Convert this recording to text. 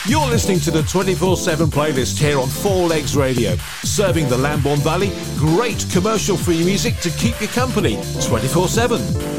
You're listening to the 24/7 playlist here on Four Legs Radio, serving the Lambourne Valley. Great commercial-free music to keep you company 24/7.